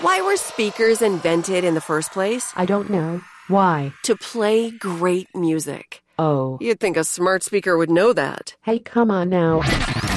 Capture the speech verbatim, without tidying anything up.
Why were speakers invented in the first place? I don't know. Why? To play great music. Oh. You'd think a smart speaker would know that. Hey, come on now.